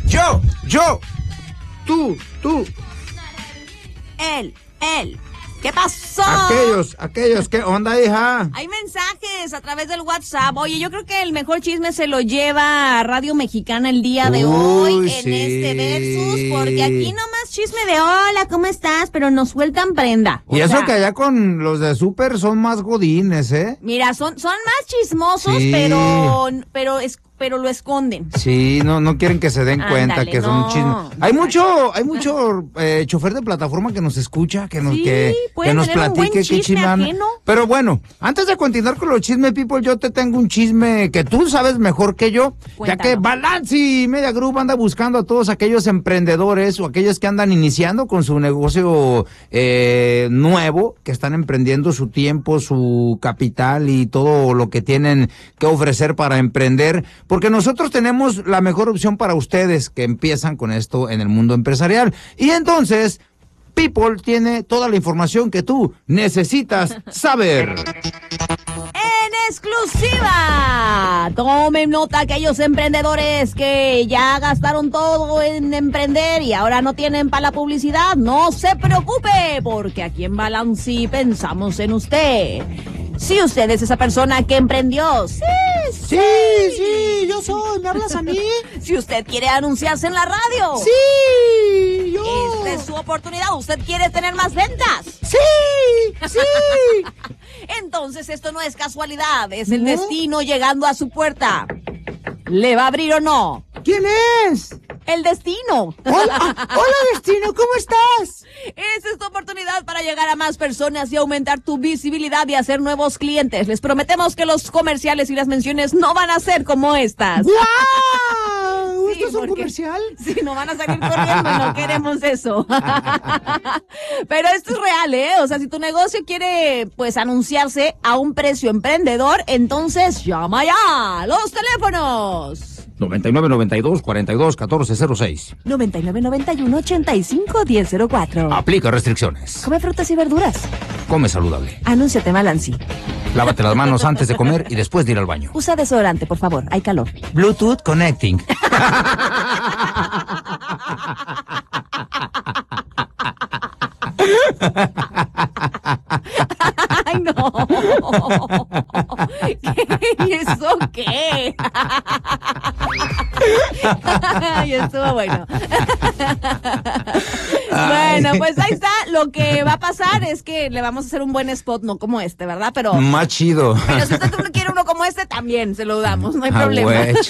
Yo. Tú. Él. ¿Qué pasó? Aquellos, ¿qué onda, hija? Hay mensajes a través del WhatsApp. Oye, yo creo que el mejor chisme se lo lleva a Radio Mexicana el día de hoy en este Versus, porque aquí nomás chisme de hola, ¿cómo estás? Pero nos sueltan prenda. Y eso que allá con los de Super son más godines, ¿eh? Mira, son más chismosos, sí. pero lo esconden. Sí, no quieren que se den cuenta que son chismes. Hay mucho chofer de plataforma que nos escucha, que nos platique qué chisme. Pero bueno, antes de continuar con los chismes, people, yo te tengo un chisme que tú sabes mejor que yo. Cuéntalo. Ya que Balanci Media Group anda buscando a todos aquellos emprendedores o aquellos que andan iniciando con su negocio nuevo, que están emprendiendo su tiempo, su capital y todo lo que tienen que ofrecer para emprender. Porque nosotros tenemos la mejor opción para ustedes que empiezan con esto en el mundo empresarial. Y entonces, People tiene toda la información que tú necesitas saber. En exclusiva, tomen nota aquellos emprendedores que ya gastaron todo en emprender y ahora no tienen para la publicidad. No se preocupe, porque aquí en Balanci pensamos en usted. Si usted es esa persona que emprendió, Sí, yo soy, ¿me hablas a mí? Si usted quiere anunciarse en la radio, Sí, yo. esta es su oportunidad. ¿Usted quiere tener más ventas? Sí. Entonces esto no es casualidad, es el destino llegando a su puerta. ¿Le va a abrir o no? ¿Quién es? El destino. Hola, destino, ¿cómo estás? Esa es tu oportunidad para llegar a más personas y aumentar tu visibilidad y hacer nuevos clientes. Les prometemos que los comerciales y las menciones no van a ser como estas. ¡Guau! ¿Esto es un comercial? Sí, no van a salir corriendo y no queremos eso. Pero esto es real, ¿eh? O sea, si tu negocio quiere, pues, anunciarse a un precio emprendedor, entonces llama ya. Los teléfonos. 9992-421406. 9991-851004. Aplica restricciones. Come frutas y verduras. Come saludable. Anúnciate Balanci. Lávate las manos antes de comer y después de ir al baño. Usa desodorante, por favor. Hay calor. Bluetooth Connecting. ¡Ay, no! ¿Y eso qué? Ay, estuvo bueno. Bueno, pues ahí está. Lo que va a pasar es que le vamos a hacer un buen spot, no como este, ¿verdad? Pero más chido. Pero si usted quiere uno como este, también se lo damos, no hay problema.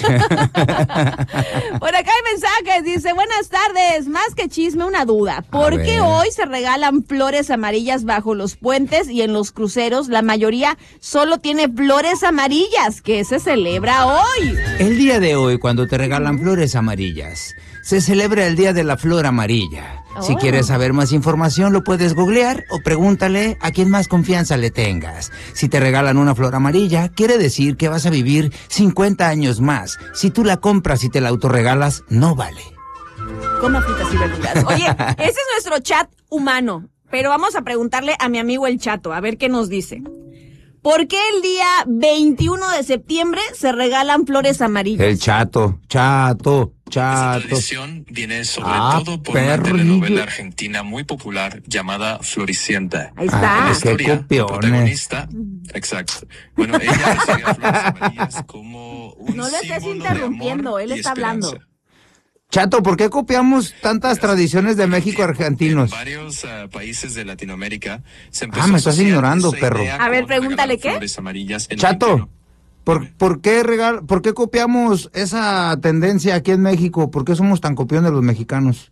Por acá hay mensajes, dice, buenas tardes, más que chisme, una duda. ¿Por qué hoy se regalan flores amarillas bajo los puentes y en los cruceros la mayoría solo tiene flores amarillas? ¿Qué se celebra hoy? El día de hoy, cuando te regalan flores amarillas, se celebra el Día de la Flor Amarilla. Si quieres saber más información, lo puedes googlear o pregúntale a quien más confianza le tengas. Si te regalan una flor amarilla, quiere decir que vas a vivir 50 años más. Si tú la compras y te la autorregalas, no vale. Coma frutas y verduras. Oye, ese es nuestro chat humano, pero vamos a preguntarle a mi amigo el Chato, a ver qué nos dice. ¿Por qué el día 21 de septiembre se regalan flores amarillas? El Chato. Esta tradición viene sobre todo por una telenovela argentina muy popular llamada Floricienta. Ahí está. En la historia, la protagonista, exacto. Bueno, ella recibía flores amarillas como un no le estés símbolo interrumpiendo, de amor él y está esperanza. hablando. Chato, ¿por qué copiamos tantas tradiciones de México argentinos? En varios países de Latinoamérica se empezó me estás ignorando, perro. A ver, pregúntale qué. Chato, ¿por qué copiamos esa tendencia aquí en México? ¿Por qué somos tan copiones los mexicanos?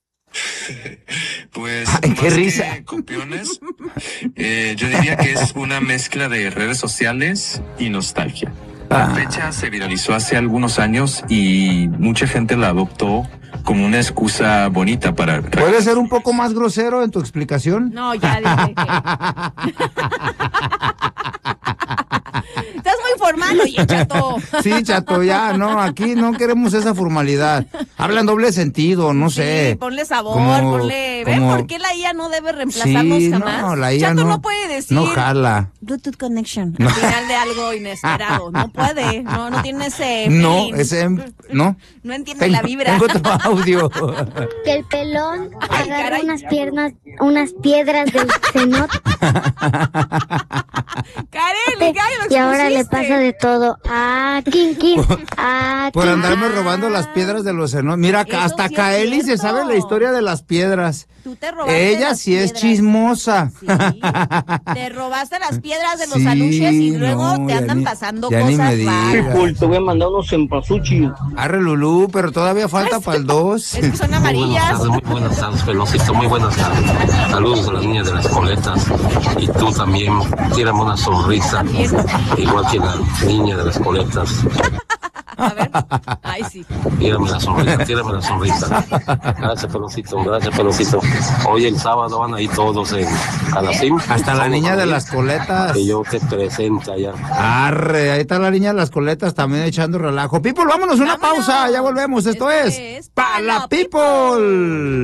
Pues, ay, qué risa. Copiones, yo diría que es una mezcla de redes sociales y nostalgia. La fecha se viralizó hace algunos años y mucha gente la adoptó como una excusa bonita para... ¿Puedes ser un poco más grosero en tu explicación? No, ya dije que... Estás muy formal, oye, Chato. Sí, Chato, ya, no, aquí no queremos esa formalidad. Habla en doble sentido, no sé. Ponle sabor, ¿Ven por qué la IA no debe reemplazarnos jamás? No, la IA Chato no puede decir. No jala. Bluetooth connection. Al final de algo inesperado. No puede. No tiene ese. No, no. No entiende la vibra. Tengo otro audio. Que el pelón agarra unas piedras del cenote. Kareli, y ahora le pasa de todo. Por andarme robando las piedras de los cenotes. Mira, hasta sí Kaeli se sabe la historia de las piedras. Tú te robaste Ella sí piedras. Es chismosa. Sí. Te robaste las piedras de los aluches y luego te andan pasando cosas raras. Te voy a mandar unos cempasúchil. Arre, Lulú, pero todavía falta para el 2. Es que son amarillas. Muy buenas tardes, Pelocito, muy buenas tardes. Saludos a las niñas de las coletas. Y tú también, tírame una sonrisa. Igual que la niña de las coletas. A ver, ay sí. Tírame la sonrisa. Gracias, Pelocito. Hoy el sábado van ahí todos en Calacín. Hasta la niña de las coletas. Que yo te presento allá. Arre, ahí está la niña de las coletas también echando relajo. People, vámonos una pausa, ya volvemos. Esto es Pa' la People.